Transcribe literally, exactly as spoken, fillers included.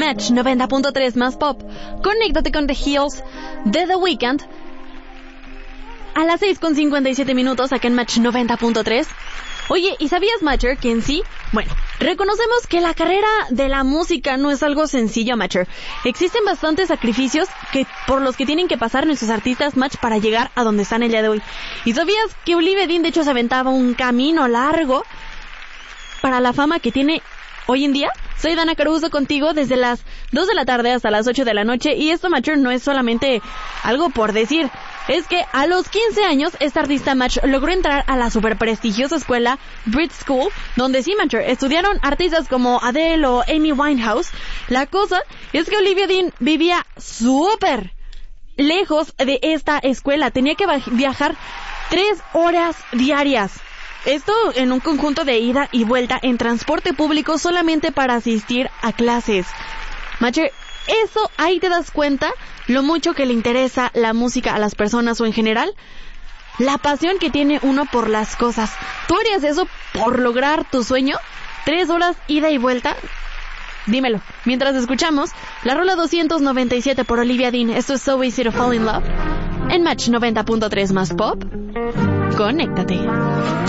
Match noventa punto tres más pop. Conéctate con The Hills de The Weeknd a las seis con cincuenta y siete minutos acá en Match noventa punto tres. Oye, ¿y sabías, Matcher, que en sí, bueno, reconocemos que la carrera de la música no es algo sencillo, Matcher? Existen bastantes sacrificios que por los que tienen que pasar nuestros artistas, Match, para llegar a donde están el día de hoy. ¿Y sabías que Olivia Dean, de hecho, se aventaba un camino largo para la fama que tiene hoy en día? Soy Dana Caruso contigo desde las dos de la tarde hasta las ocho de la noche, y esto, Matcher, no es solamente algo por decir. Es que a los quince años, esta artista, Match, logró entrar a la super prestigiosa escuela Brit School, donde sí, Match, estudiaron artistas como Adele o Amy Winehouse. La cosa es que Olivia Dean vivía súper lejos de esta escuela. Tenía que viajar tres horas diarias. Esto en un conjunto de ida y vuelta en transporte público solamente para asistir a clases. Match, eso ahí te das cuenta lo mucho que le interesa la música a las personas, o en general la pasión que tiene uno por las cosas. ¿Tú harías eso por lograr tu sueño? ¿Tres horas ida y vuelta? Dímelo. Mientras escuchamos la rola doscientos noventa y siete por Olivia Dean. Esto es So Easy to Fall in Love en Match noventa punto tres más pop. Conéctate.